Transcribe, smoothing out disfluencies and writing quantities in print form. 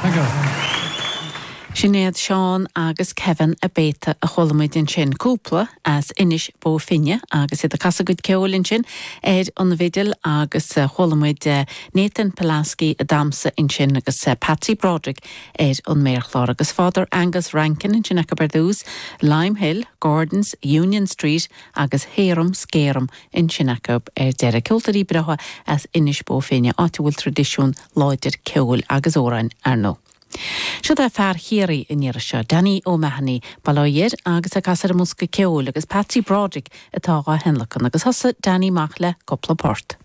Sinead Sean agus Kevin a béta a cholamid sin cúpla as inis bó finne agus a casagud ceolin sin an vidil agus cholamid Nathan Pulaski a damsa in sin agus Patsy Broderick an méirchlár agus Father Angus Rankin in sin a Berdús, Lime Hill, Gordons, Union Street agus Hérum Scérum in Sinacab deire cultarí breha as inis bó finne áitiúil tradiisiún láidir ceol agus órain arno. Siad a fear chéirí in Irisha, Danny O'Mahony, Baloyer agus a casar musca ceol agus Patsy Broderick atá á henlachan agus hosa Danny Machle Coplaport.